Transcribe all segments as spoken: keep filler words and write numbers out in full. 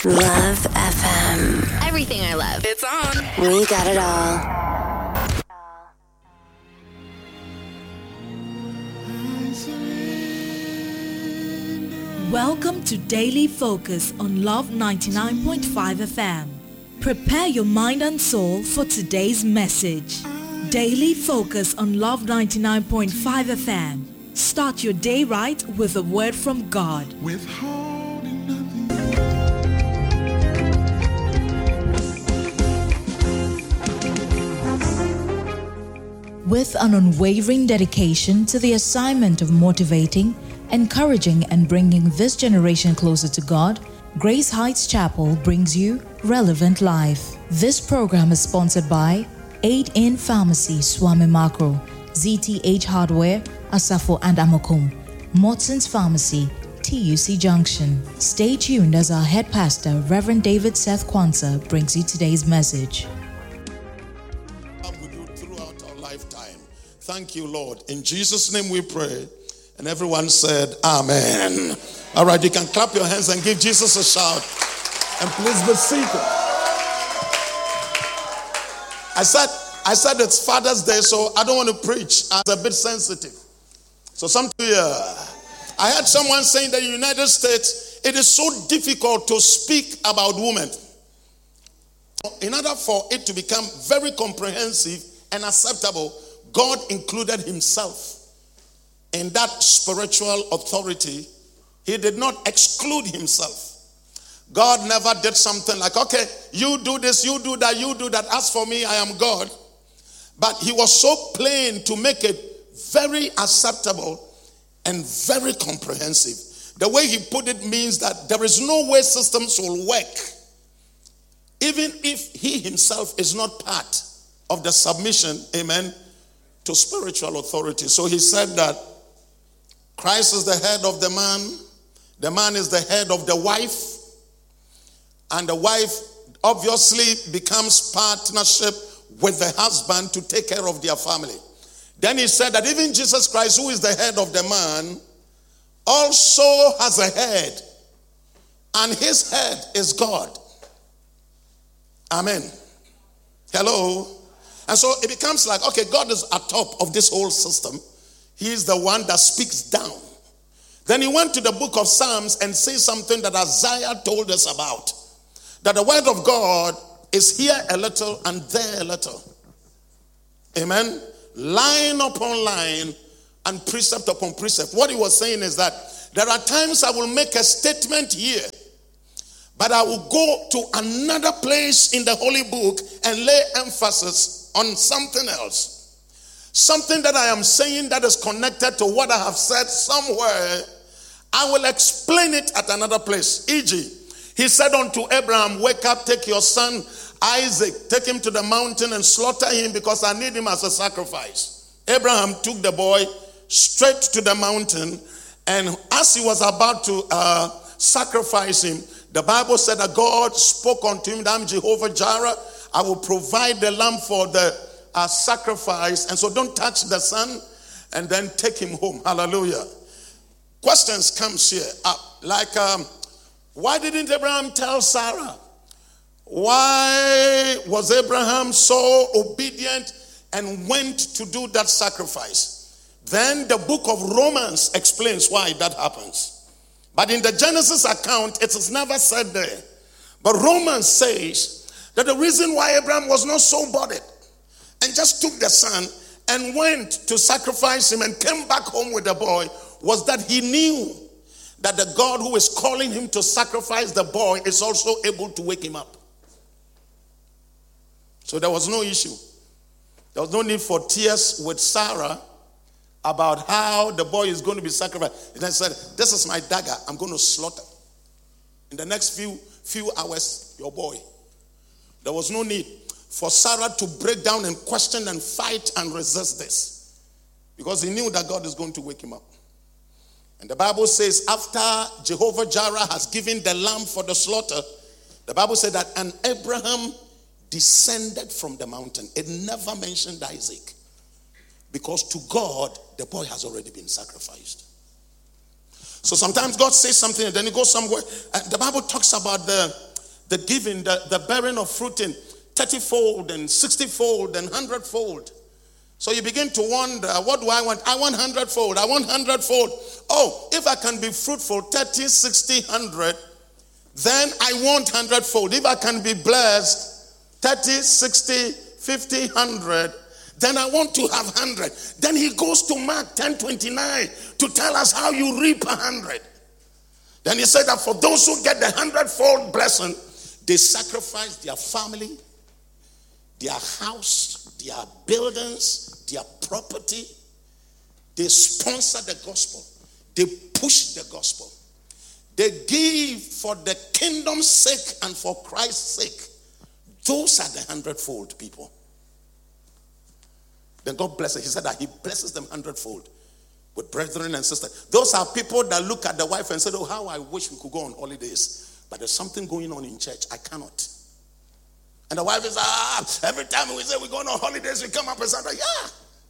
Love F M. Everything I love. It's on. We got it all. Welcome to Daily Focus on Love ninety-nine point five F M. Prepare your mind and soul for today's message. Daily Focus on Love ninety-nine point five F M. Start your day right with a word from God. Withholding nothing. With an unwavering dedication to the assignment of motivating, encouraging, and bringing this generation closer to God, Grace Heights Chapel brings you Relevant Life. This program is sponsored by Aid In Pharmacy, Swami Makro, Z T H Hardware, Asafo and Amokum, Motson's Pharmacy, T U C Junction. Stay tuned as our head pastor, Reverend David Seth Kwanzaa, brings you today's message. With you throughout our lifetime. Thank you, Lord. In Jesus' name we pray. And everyone said, Amen. All right, you can clap your hands and give Jesus a shout. And please be seated. I said, I said it's Father's Day, so I don't want to preach. I'm a bit sensitive. So some uh, I heard someone saying that in the United States, it is so difficult to speak about women. In order for it to become very comprehensive and acceptable, God included himself in that spiritual authority. He did not exclude himself. God never did something like, okay, you do this, you do that, you do that. As for me, I am God. But he was so plain to make it very acceptable and very comprehensive. The way he put it means that there is no way systems will work, even if he himself is not part of the submission, amen, to spiritual authority. So he said that Christ is the head of the man, the man is the head of the wife, and the wife obviously becomes partnership with the husband to take care of their family. Then he said that even Jesus Christ, who is the head of the man, also has a head, and his head is God. Amen. Hello. And so it becomes like, okay, God is at top of this whole system. He is the one that speaks down. Then he went to the book of Psalms and says something that Isaiah told us about. That the word of God is here a little and there a little. Amen. Line upon line and precept upon precept. What he was saying is that there are times I will make a statement here, but I will go to another place in the Holy Book and lay emphasis on something else. Something that I am saying that is connected to what I have said somewhere, I will explain it at another place. for example, he said unto Abraham, wake up, take your son Isaac, take him to the mountain and slaughter him because I need him as a sacrifice. Abraham took the boy straight to the mountain, and as he was about to uh, sacrifice him, the Bible said that God spoke unto him, I'm Jehovah Jireh, I will provide the lamb for the uh, sacrifice, and so don't touch the son, and then take him home. Hallelujah. Questions comes here up, like um, why didn't Abraham tell Sarah? Why was Abraham so obedient and went to do that sacrifice? Then the book of Romans explains why that happens. But in the Genesis account, it is never said there. But Romans says that the reason why Abraham was not so bothered and just took the son and went to sacrifice him and came back home with the boy was that he knew that the God who is calling him to sacrifice the boy is also able to wake him up. So there was no issue. There was no need for tears with Sarah about how the boy is going to be sacrificed. And I said, this is my dagger. I'm going to slaughter. In the next few, few hours, your boy. There was no need for Sarah to break down and question and fight and resist this. Because he knew that God is going to wake him up. And the Bible says after Jehovah Jireh has given the lamb for the slaughter, the Bible said that and Abraham descended from the mountain. It never mentioned Isaac. Because to God, the boy has already been sacrificed. So sometimes God says something and then he goes somewhere. And the Bible talks about the the giving, the, the bearing of fruit in thirty-fold and sixty-fold and hundred-fold. So you begin to wonder, what do I want? I want hundred-fold. I want hundred-fold. Oh, if I can be fruitful, thirty, sixty, one hundred, then I want hundred-fold. If I can be blessed, thirty, sixty, fifty, one hundred, then I want to have one hundred. Then he goes to Mark ten twenty-nine to tell us how you reap one hundred. Then he said that for those who get the hundredfold blessing, they sacrifice their family, their house, their buildings, their property. They sponsor the gospel. They push the gospel. They give for the kingdom's sake and for Christ's sake. Those are the hundredfold people. Then God blesses. He said that he blesses them hundredfold with brethren and sisters. Those are people that look at the wife and say, oh, how I wish we could go on holidays. But there's something going on in church. I cannot. And the wife is, ah, every time we say we're going on holidays, we come up and say, yeah.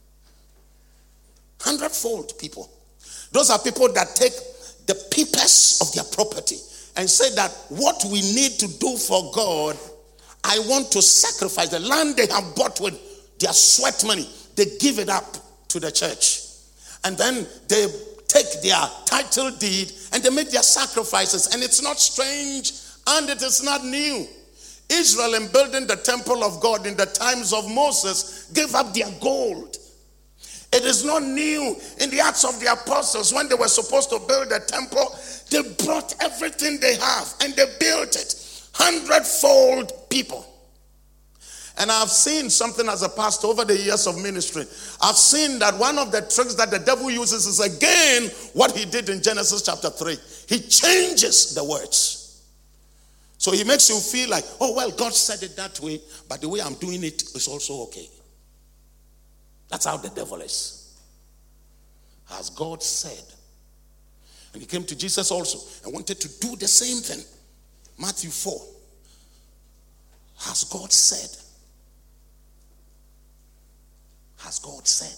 Hundredfold people. Those are people that take the papers of their property and say that what we need to do for God, I want to sacrifice the land they have bought with their sweat money. They give it up to the church. And then they take their title deed and they make their sacrifices. And it's not strange and it is not new. Israel, in building the temple of God in the times of Moses, gave up their gold. It is not new. In the Acts of the Apostles, when they were supposed to build the temple, they brought everything they have and they built it. Hundredfold people. And I've seen something as a pastor over the years of ministry. I've seen that one of the tricks that the devil uses is again what he did in Genesis chapter three. He changes the words. So he makes you feel like, oh, well, God said it that way, but the way I'm doing it is also okay. That's how the devil is. As God said. And he came to Jesus also and wanted to do the same thing. Matthew four. Has God said? Has God said?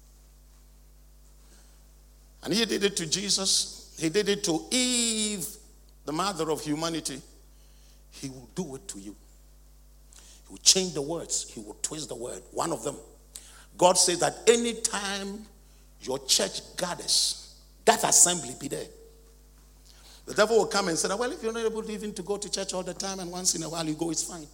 And he did it to Jesus. He did it to Eve, the mother of humanity. He will do it to you. He will change the words. He will twist the word. One of them, God says that anytime your church gathers, that assembly be there. The devil will come and say, well, if you're not able to even to go to church all the time and once in a while you go, it's fine.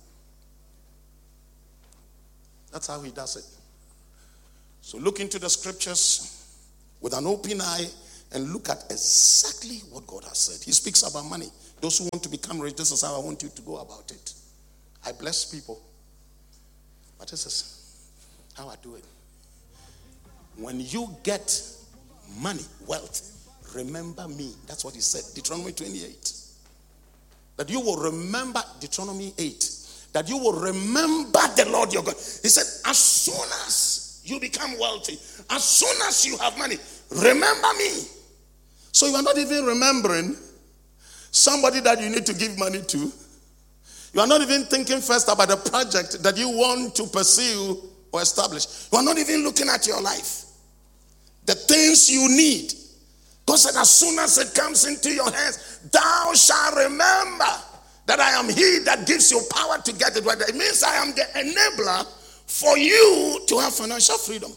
That's how he does it. So look into the scriptures with an open eye and look at exactly what God has said. He speaks about money. Those who want to become rich, this is how I want you to go about it. I bless people. But this is how I do it. When you get money, wealth, remember me. That's what he said. Deuteronomy twenty-eight. That you will remember, Deuteronomy eight. That you will remember the Lord your God. He said, as soon as you become wealthy, as soon as you have money, remember me. So you are not even remembering somebody that you need to give money to. You are not even thinking first about the project that you want to pursue or establish. You are not even looking at your life. The things you need. God said, as soon as it comes into your hands, thou shalt remember that I am he that gives you power to get it right. It means I am the enabler for you to have financial freedom.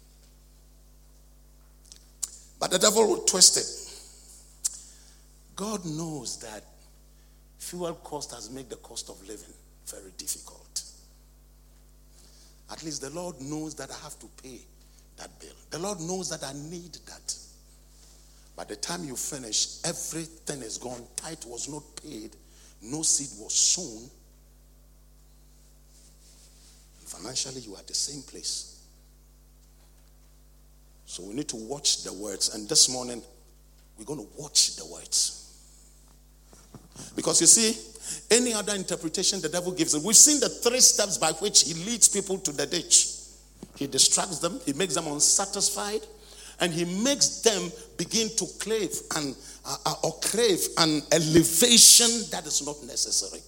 But the devil will twist it. God knows that fuel cost has made the cost of living very difficult. At least the Lord knows that I have to pay that bill. The Lord knows that I need that. By the time you finish, everything is gone. Tithe was not paid. No seed was sown. Financially, you are at the same place. So we need to watch the words. And this morning, we're going to watch the words. Because you see, any other interpretation the devil gives it. We've seen the three steps by which he leads people to the ditch. He distracts them. He makes them unsatisfied. And he makes them begin to crave and uh, or crave an elevation that is not necessary.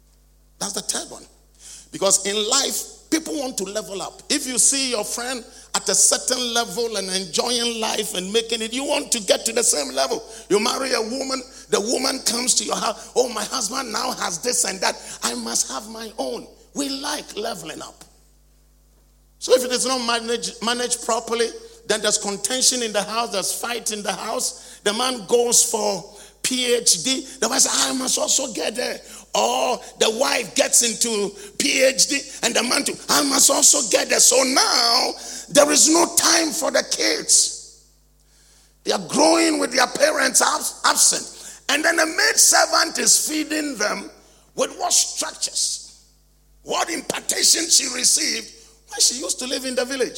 That's the third one. Because in life, people want to level up. If you see your friend at a certain level and enjoying life and making it. You want to get to the same level. You marry a woman, the woman comes to your house. Oh, my husband now has this and that. I must have my own. We like leveling up. So if it is not managed, managed properly, then there's contention in the house, there's fight in the house. The man goes for P H D. The wife says, I must also get there. Or the wife gets into P H D and the man too, I must also get there. So now there is no time for the kids. They are growing with their parents absent. And then the maid servant is feeding them with what structures, what impartation she received when she used to live in the village.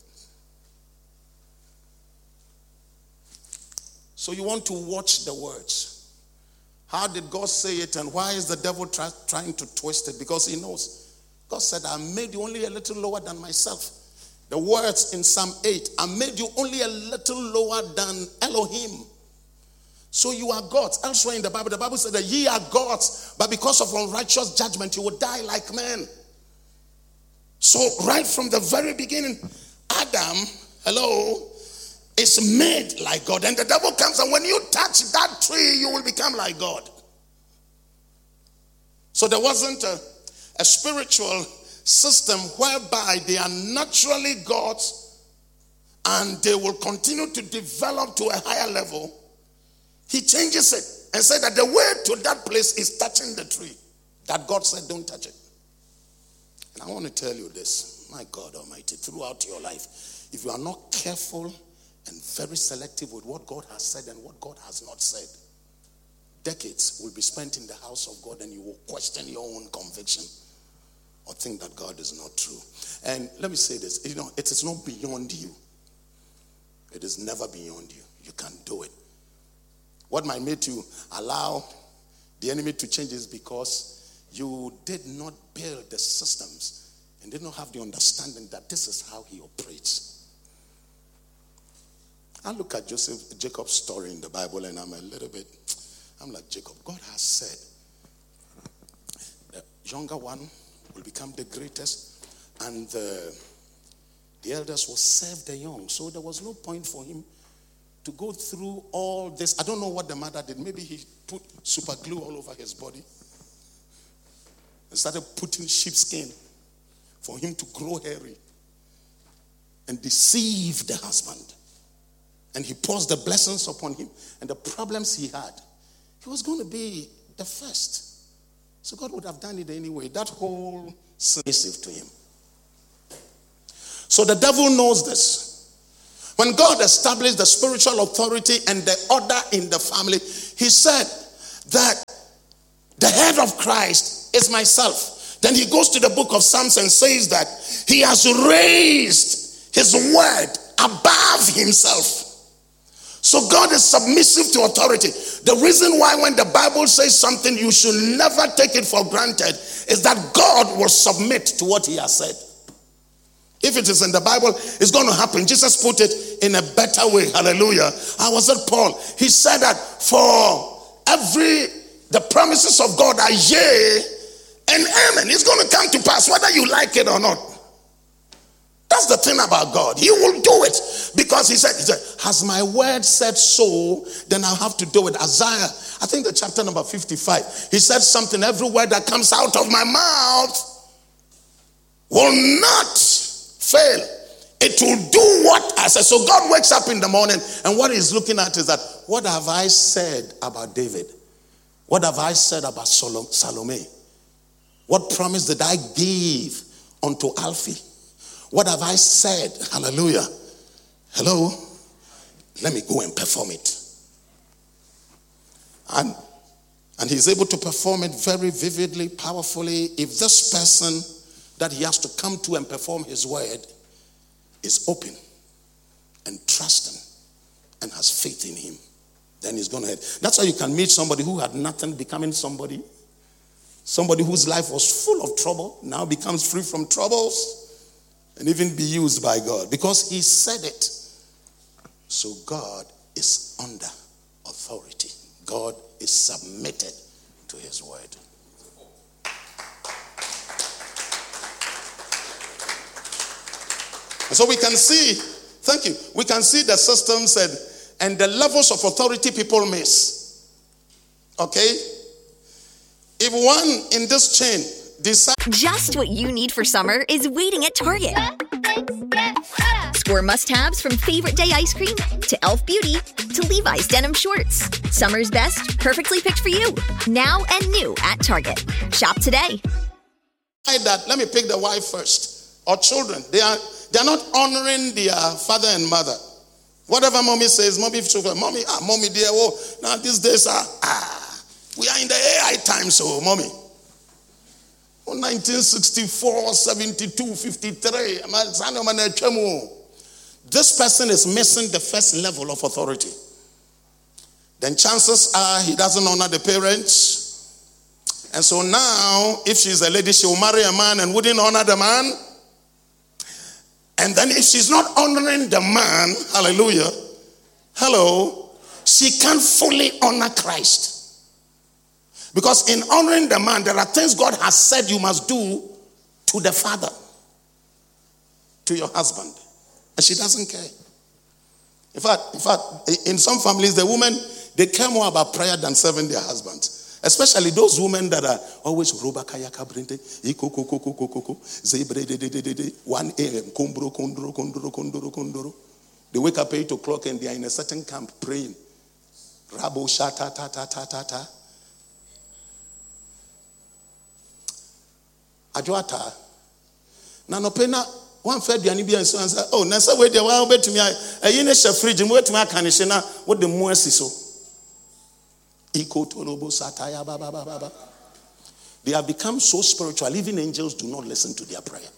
So you want to watch the words. How did God say it, and why is the devil try, trying to twist it? Because he knows. God said, I made you only a little lower than myself. The words in Psalm eight, I made you only a little lower than Elohim. So you are gods. Elsewhere in the Bible, the Bible said that ye are gods, but because of unrighteous judgment, you will die like men. So right from the very beginning, Adam, hello, is made like God. And the devil comes, and when you touch that tree, you will become like God. So there wasn't a, a spiritual system whereby they are naturally gods and they will continue to develop to a higher level. He changes it and said that the way to that place is touching the tree that God said don't touch it. And I want to tell you this, my God Almighty, throughout your life, if you are not careful and very selective with what God has said and what God has not said, decades will be spent in the house of God and you will question your own conviction or think that God is not true. And let me say this, you know, it is not beyond you. It is never beyond you. You can do it. What might make you allow the enemy to change is because you did not build the systems and did not have the understanding that this is how he operates. I look at Joseph, Jacob's story in the Bible, and I'm a little bit, I'm like, Jacob, God has said the younger one will become the greatest, and the, the elders will serve the young. So there was no point for him to go through all this. I don't know what the mother did. Maybe he put super glue all over his body and started putting sheepskin for him to grow hairy and deceive the husband. And he pours the blessings upon him. And the problems he had, he was going to be the first. So God would have done it anyway. That whole submissive to him. So the devil knows this. When God established the spiritual authority and the order in the family, he said that the head of Christ is myself. Then he goes to the book of Psalms and says that he has raised his word above himself. So God is submissive to authority. The reason why when the Bible says something, you should never take it for granted is that God will submit to what he has said. If it is in the Bible, it's going to happen. Jesus put it in a better way. Hallelujah. I was at Paul. He said that for every, the promises of God are yea and amen. It's going to come to pass whether you like it or not. That's the thing about God. He will do it because he said, he said, has my word said so, then I'll have to do it. Isaiah, I think the chapter number fifty-five, he said something, every word that comes out of my mouth will not fail. It will do what I said. So God wakes up in the morning and what he's looking at is that, what have I said about David? What have I said about Salome? What promise did I give unto Alfie? What have I said? Hallelujah. Hello? Let me go and perform it. And, and he's able to perform it very vividly, powerfully. If this person that he has to come to and perform his word is open and trusting and has faith in him, then he's going to head. That's how you can meet somebody who had nothing becoming somebody. Somebody whose life was full of trouble now becomes free from troubles and even be used by God because he said it. So God is under authority. God is submitted to his word. So we can see, thank you, we can see the systems and, and the levels of authority people miss. Okay? If one in this chain decides... Just what you need for summer is waiting at Target. Score must-haves from Favorite Day ice cream to Elf Beauty to Levi's denim shorts. Summer's best, perfectly picked for you. Now and new at Target. Shop today. That, let me pick the wife first. Or children. They are they are not honoring their father and mother. Whatever mommy says, mommy, mommy, ah, mommy, dear, oh, now these days are, ah, we are in the A I time, so mommy. nineteen sixty-four, seventy-two, fifty-three. This person is missing the first level of authority. Then chances are he doesn't honor the parents. And so now, if she's a lady, she will marry a man and wouldn't honor the man. And then if she's not honoring the man, hallelujah, hello, she can't fully honor Christ. Because in honoring the man, there are things God has said you must do to the father, to your husband. And she doesn't care. In fact, in fact, in some families, the women, they care more about prayer than serving their husbands. Especially those women that are always one a.m. They wake up eight o'clock and they are in a certain camp praying. Rabo shata ta ta ta ta ta. Ajoata. Nanopena one fed the Anibian and said, oh, Nasa wait there, well, bet to me, a Yenisha fridge and wait to my canishina, what the mercy so. They have become so spiritual, even angels do not listen to their prayer.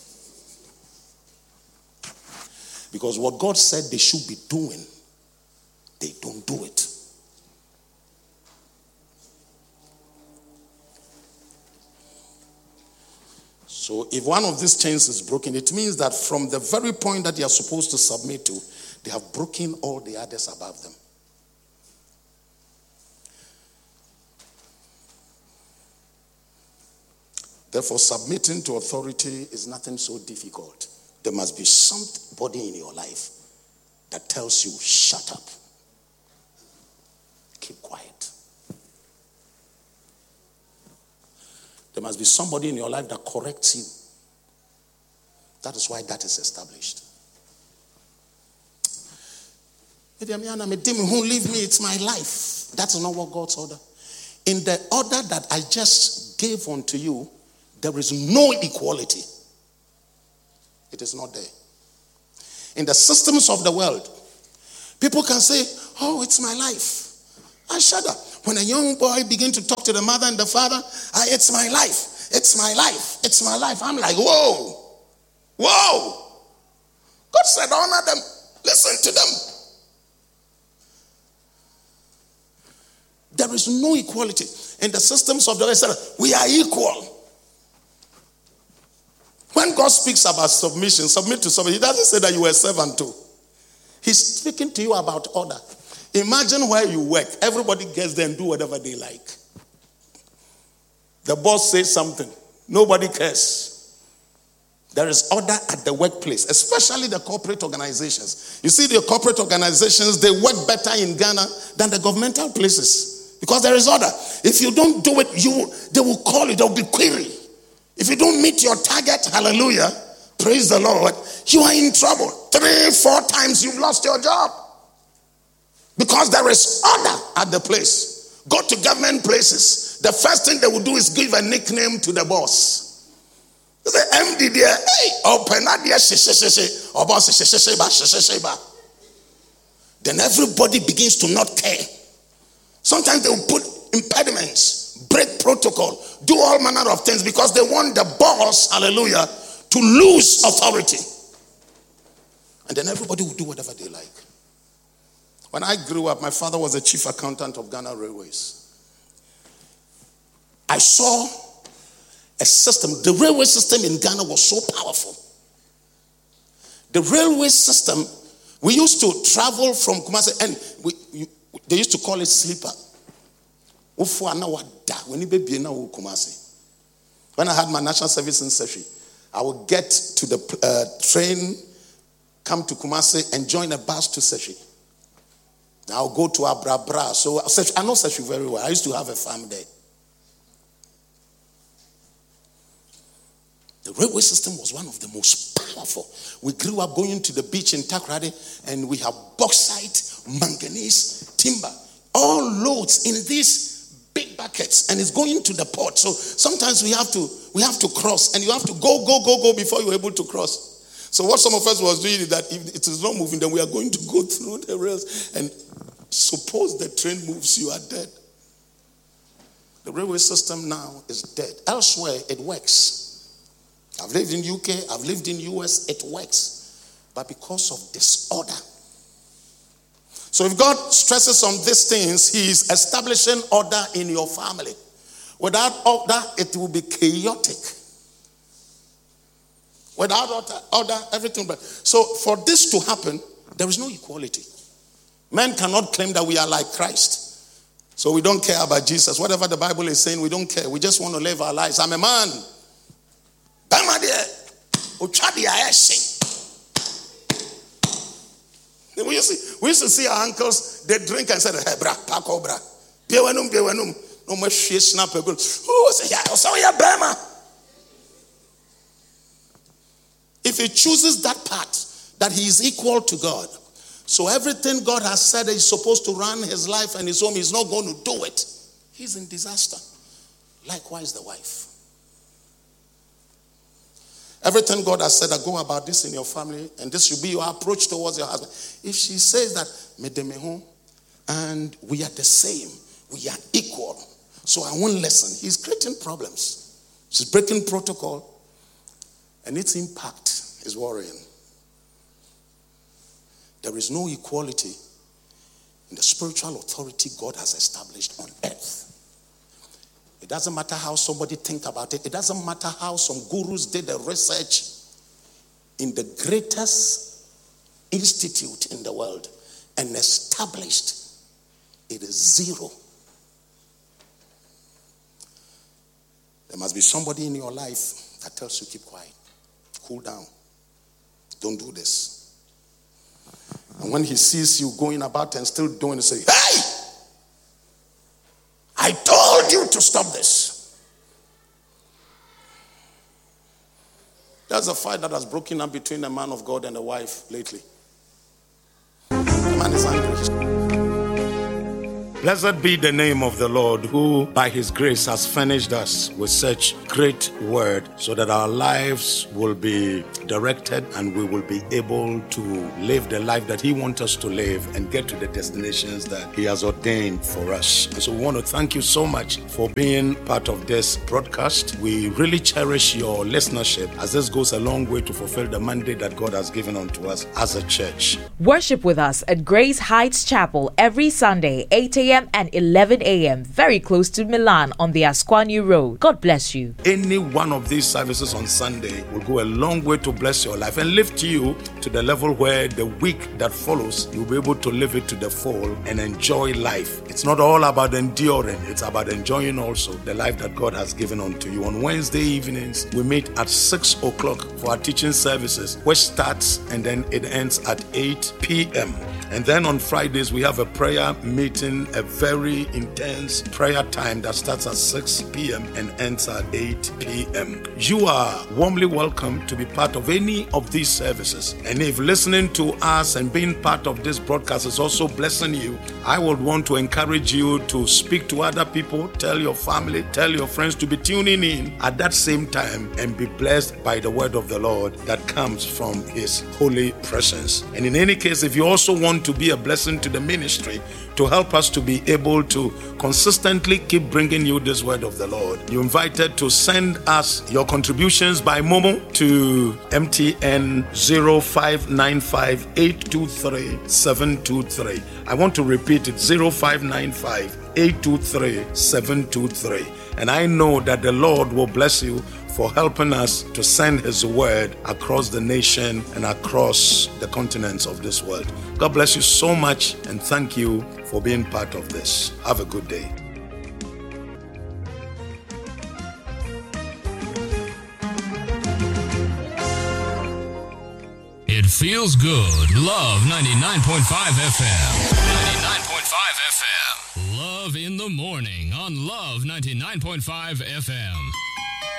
Because what God said they should be doing, they don't do it. So if one of these chains is broken, it means that from the very point that they are supposed to submit to, they have broken all the others above them. Therefore, submitting to authority is nothing so difficult. There must be somebody in your life that tells you, shut up. Keep quiet. There must be somebody in your life that corrects you. That is why that is established. Leave me, it's my life. That's not what God's order. In the order that I just gave unto you, there is no equality. It is not there. In the systems of the world, people can say, oh, it's my life. I shudder. When a young boy begins to talk to the mother and the father, ah, it's my life. It's my life. It's my life. I'm like, whoa. Whoa. God said, honor them. Listen to them. There is no equality. In the systems of the world, we are equal. When God speaks about submission, submit to somebody, he doesn't say that you are a servant too. He's speaking to you about order. Imagine where you work. Everybody gets there and do whatever they like. The boss says something. Nobody cares. There is order at the workplace, especially the corporate organizations. You see, the corporate organizations, they work better in Ghana than the governmental places because there is order. If you don't do it, you they will call you, there will be query. If you don't meet your target, hallelujah, praise the Lord, you are in trouble. Three, four times you've lost your job. Because there is order at the place. Go to government places. The first thing they will do is give a nickname to the boss. They say, M D there, hey, open that there, she, she, she, she, or boss, she, she, she, she, she, she, she. Then everybody begins to not care. Sometimes they will put impediments, break protocol, do all manner of things because they want the boss, hallelujah, to lose authority. And then everybody will do whatever they like. When I grew up, my father was the chief accountant of Ghana Railways. I saw a system. The railway system in Ghana was so powerful. The railway system, we used to travel from Kumasi, and we, you, they used to call it sleeper. When I had my national service in Sefi, I would get to the uh, train come to Kumasi and join a bus to Seshi. I'll go to Abra Bra. So I know Seshi very well. I used to have a farm there. The railway system was one of the most powerful. We grew up going to the beach in Takoradi, and we have bauxite, manganese, timber, all loads in these big buckets, and it's going to the port. So sometimes we have to we have to cross, and you have to go, go, go, go before you're able to cross. So what some of us was doing is that if it is not moving, then we are going to go through the rails, and suppose the train moves, you are dead. The railway system now is dead. Elsewhere, it works. I've lived in U K, I've lived in U S, it works. But because of disorder. So if God stresses on these things, He is establishing order in your family. Without order, it will be chaotic. Without order, order everything. But so for this to happen, there is no equality. Men cannot claim that we are like Christ. So we don't care about Jesus. Whatever the Bible is saying, we don't care. We just want to live our lives. I'm a man. We used, to, we used to see our uncles, they drink and say, hey, bra, pako, bra. Bewenum, bewenum. No more shit, snap a good. Oh, say, yeah, so yeah, Bama. If he chooses that part, that he is equal to God, so everything God has said he's supposed to run his life and his home, he's not going to do it. He's in disaster. Likewise, the wife. Everything God has said, that go about this in your family, and this should be your approach towards your husband. If she says that, Medemeho, and we are the same, we are equal, so I won't listen. He's creating problems. She's breaking protocol, and its impact is worrying. There is no equality in the spiritual authority God has established on earth. It doesn't matter how somebody think about it. It doesn't matter how some gurus did the research in the greatest institute in the world and established it is zero. There must be somebody in your life that tells you keep quiet, cool down, don't do this. And when he sees you going about and still doing it, say, hey! I told you to stop this. There's a fight that has broken up between a man of God and a wife lately. The man is angry. Blessed be the name of the Lord, who by his grace has furnished us with such great word, so that our lives will be directed and we will be able to live the life that he wants us to live and get to the destinations that he has ordained for us. And so we want to thank you so much for being part of this broadcast. We really cherish your listenership, as this goes a long way to fulfill the mandate that God has given unto us as a church. Worship with us at Grace Heights Chapel every Sunday, eight a.m. and eleven a.m. very close to Milan on the Asquanu Road. God bless you. Any one of these services on Sunday will go a long way to bless your life and lift you to the level where the week that follows, you'll be able to live it to the full and enjoy life. It's not all about enduring, it's about enjoying also the life that God has given unto you. On Wednesday evenings, we meet at six o'clock for our teaching services, which starts and then it ends at eight p.m. And then on Fridays, we have a prayer meeting, a very intense prayer time that starts at six p.m. and ends at eight p.m. You are warmly welcome to be part of any of these services. And if listening to us and being part of this broadcast is also blessing you, I would want to encourage you to speak to other people, tell your family, tell your friends to be tuning in at that same time and be blessed by the word of the Lord that comes from his holy presence. And in any case, if you also want to be a blessing to the ministry, to help us to be able to consistently keep bringing you this word of the Lord, you're invited to send us your contributions by Momo to M T N zero five nine five eight two three seven two three. I want to repeat it, zero five nine five eight two three seven two three. And I know that the Lord will bless you for helping us to send his word across the nation and across the continents of this world. God bless you so much, and thank you for being part of this. Have a good day. It It feels good. Love ninety-nine point five F M. ninety-nine point five F M. Love in the morning on Love ninety-nine point five F M.